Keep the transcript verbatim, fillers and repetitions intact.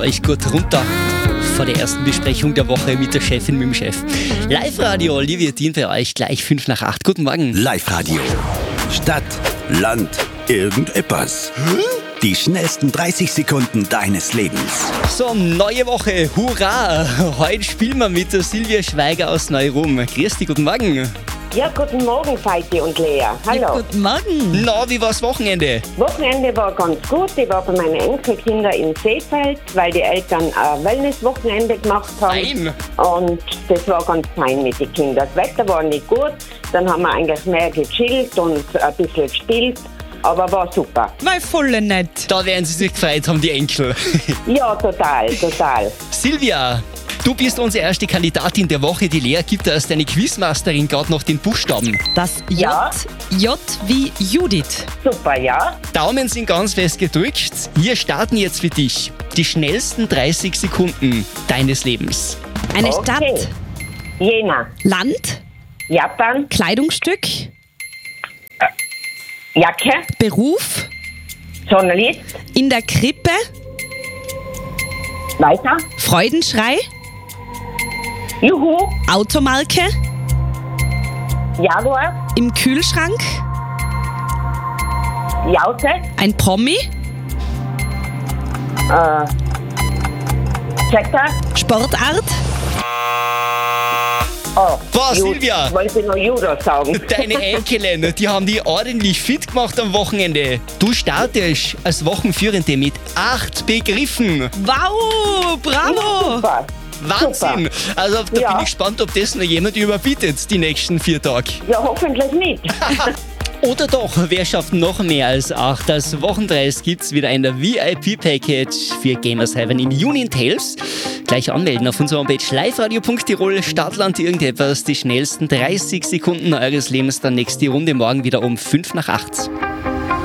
euch gut runter vor der ersten Besprechung der Woche mit der Chefin, mit dem Chef. Live-Radio, Olivia Dien bei euch, gleich fünf nach acht. Guten Morgen. Live-Radio. Stadt, Land, irgendetwas. Die schnellsten dreißig Sekunden deines Lebens. So, neue Woche, hurra! Heute spielen wir mit der Silvia Schweiger aus Neu-Rum. Grüß dich, guten Morgen. Ja, guten Morgen, Feiti und Lea. Hallo. Ja, guten Morgen. Na, wie war's Wochenende? Wochenende war ganz gut. Ich war bei meinen Enkelkindern in Seefeld, weil die Eltern ein Wellness-Wochenende gemacht haben. Fein. Und das war ganz fein mit den Kindern. Das Wetter war nicht gut. Dann haben wir eigentlich mehr gechillt und ein bisschen gespielt. Aber war super. War voll nett. Da werden sie sich gefreut haben, die Enkel. Ja, total, total. Silvia, du bist unsere erste Kandidatin der Woche. Die Lea gibt dir als deine Quizmasterin gerade noch den Buchstaben. Das J, Ja. J wie Judith. Super, ja. Daumen sind ganz fest gedrückt. Wir starten jetzt für dich die schnellsten dreißig Sekunden deines Lebens. Eine Okay. Stadt, Jena, Land, Japan, Kleidungsstück, Jacke, Beruf, Journalist, in der Krippe, weiter, Freudenschrei, Juhu, Automarke, Jaguar, im Kühlschrank, Jause, ein Promi, äh, Checker, Sportart, oh, Was, Ju- Silvia? Wollte ich noch Judo sagen. Deine Enkelin, die haben die ordentlich fit gemacht am Wochenende. Du startest als Wochenführende mit acht Begriffen. wow, bravo. Super. Wahnsinn! Also da Ja. bin ich gespannt, ob das noch jemand überbietet, die nächsten vier Tage. Ja, hoffentlich nicht. Oder doch, wer schafft noch mehr als acht? Als Wochenpreis gibt's wieder ein V I P-Package für Gamers Heaven in Union Tales. Gleich anmelden auf unserer Homepage liveradio punkt tirol, Stadtland irgendetwas. Die schnellsten dreißig Sekunden eures Lebens, dann nächste Runde morgen wieder um fünf nach acht.